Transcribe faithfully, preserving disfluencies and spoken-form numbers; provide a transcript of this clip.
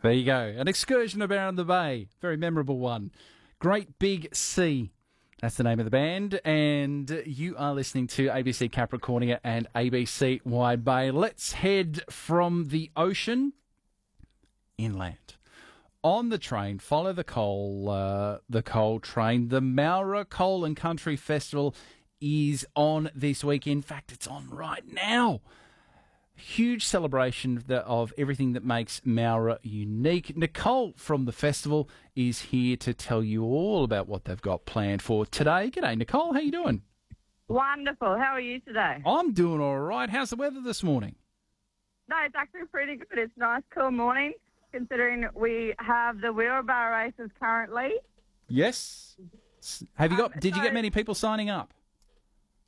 There you go. An excursion around the bay. Very memorable one. Great Big Sea. That's the name of the band. And you are listening to A B C Capricornia and A B C Wide Bay. Let's head from the ocean inland. On the train, follow the coal, uh, the coal train. The Mowra Coal and Country Festival is on this week. In fact, it's on right now. Huge celebration of, the, of everything that makes Mowra unique. Nicole from the festival is here to tell you all about what they've got planned for today. G'day, Nicole. How you doing? Wonderful. How are you today? I'm doing all right. How's the weather this morning? No, it's actually pretty good. It's a nice, cool morning, considering we have the wheelbarrow races currently. Yes. Have you got? Um, did you so- get many people signing up?